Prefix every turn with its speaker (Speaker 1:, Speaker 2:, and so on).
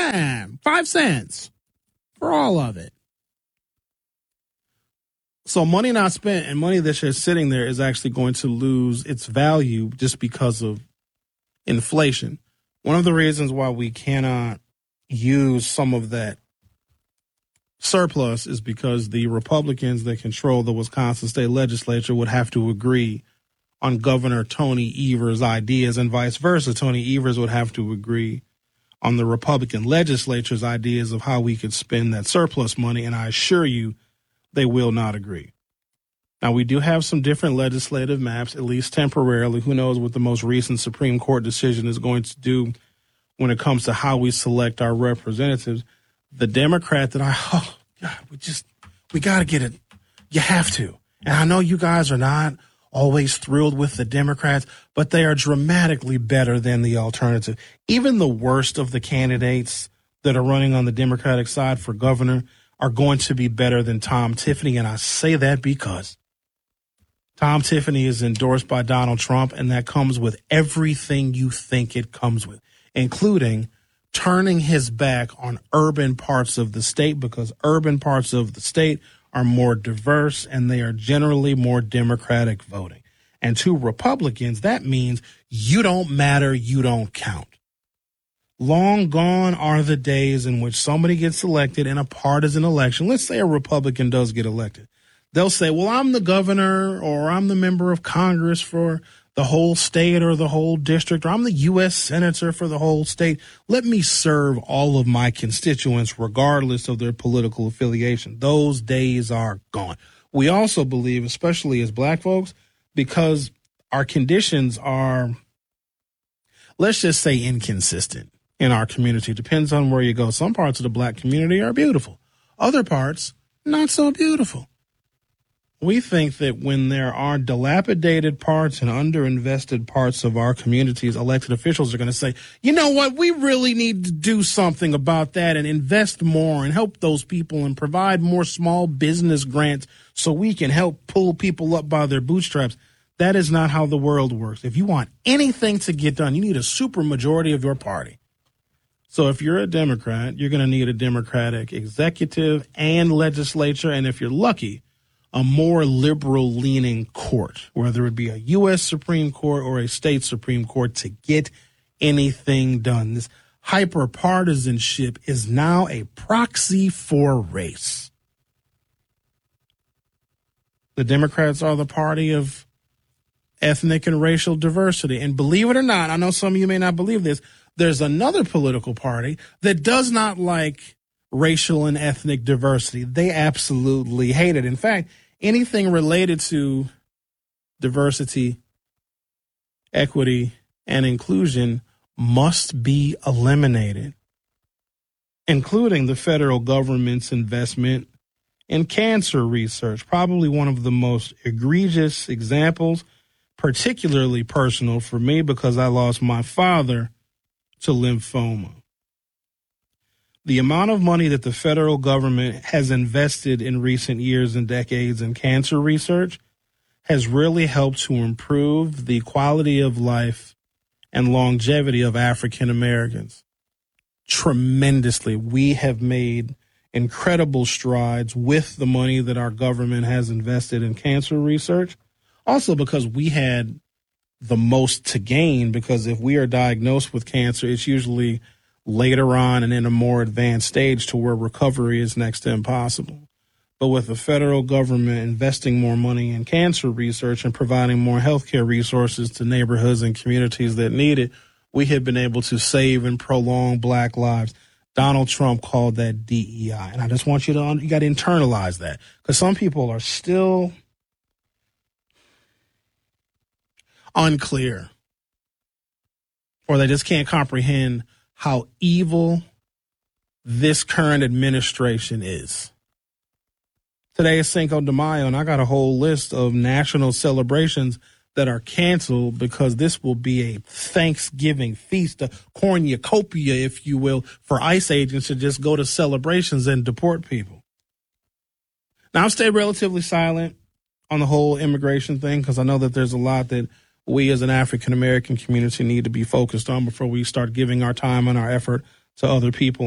Speaker 1: 5 cents for all of it. So money not spent and money that's just sitting there is actually going to lose its value just because of inflation. One of the reasons why we cannot use some of that surplus is because the Republicans that control the Wisconsin state legislature would have to agree on Governor Tony Evers' ideas and vice versa. Tony Evers would have to agree on the Republican legislature's ideas of how we could spend that surplus money, and I assure you they will not agree. Now, we do have some different legislative maps, at least temporarily. Who knows what the most recent Supreme Court decision is going to do when it comes to how we select our representatives. The Democrat that we got to get it. You have to. And I know you guys are not always thrilled with the Democrats, but they are dramatically better than the alternative. Even the worst of the candidates that are running on the Democratic side for governor are going to be better than Tom Tiffany. And I say that because Tom Tiffany is endorsed by Donald Trump, and that comes with everything you think it comes with, including turning his back on urban parts of the state, because urban parts of the state are more diverse and they are generally more Democratic voting. And to Republicans, that means you don't matter, you don't count. Long gone are the days in which somebody gets elected in a partisan election. Let's say a Republican does get elected. They'll say, well, I'm the governor, or I'm the member of Congress for the whole state or the whole district, or I'm the U.S. senator for the whole state. Let me serve all of my constituents regardless of their political affiliation. Those days are gone. We also believe, especially as black folks, because our conditions are, let's just say, inconsistent in our community. Depends on where you go. Some parts of the black community are beautiful. Other parts, not so beautiful. We think that when there are dilapidated parts and underinvested parts of our communities, elected officials are going to say, you know what, we really need to do something about that and invest more and help those people and provide more small business grants so we can help pull people up by their bootstraps. That is not how the world works. If you want anything to get done, you need a supermajority of your party. So if you're a Democrat, you're going to need a Democratic executive and legislature, and if you're lucky, a more liberal-leaning court, whether it be a U.S. Supreme Court or a state Supreme Court, to get anything done. This hyper-partisanship is now a proxy for race. The Democrats are the party of ethnic and racial diversity. And believe it or not, I know some of you may not believe this, there's another political party that does not like racial and ethnic diversity. They absolutely hate it. In fact, anything related to diversity, equity, and inclusion must be eliminated, including the federal government's investment in cancer research. Probably one of the most egregious examples, particularly personal for me because I lost my father to lymphoma. The amount of money that the federal government has invested in recent years and decades in cancer research has really helped to improve the quality of life and longevity of African Americans tremendously. We have made incredible strides with the money that our government has invested in cancer research. Also because we had the most to gain, because if we are diagnosed with cancer, it's usually later on and in a more advanced stage to where recovery is next to impossible. But with the federal government investing more money in cancer research and providing more healthcare resources to neighborhoods and communities that need it, we have been able to save and prolong black lives. Donald Trump called that DEI. And I just want you to internalize that, because some people are still unclear, or they just can't comprehend how evil this current administration is. Today is Cinco de Mayo, and I got a whole list of national celebrations that are canceled because this will be a Thanksgiving feast, a cornucopia, if you will, for ICE agents to just go to celebrations and deport people. Now, I've stayed relatively silent on the whole immigration thing because I know that there's a lot that we as an African American community need to be focused on before we start giving our time and our effort to other people.